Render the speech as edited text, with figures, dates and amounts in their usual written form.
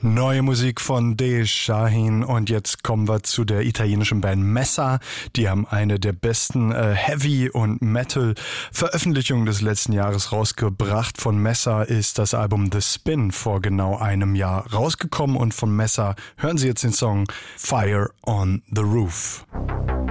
Neue Musik von Dej Shahin und jetzt kommen wir zu der italienischen Band Messa. Die haben eine der besten Heavy- und Metal-Veröffentlichungen des letzten Jahres rausgebracht. Von Messa ist das Album The Spin vor genau einem Jahr rausgekommen und von Messa hören Sie jetzt den Song Fire on the Roof.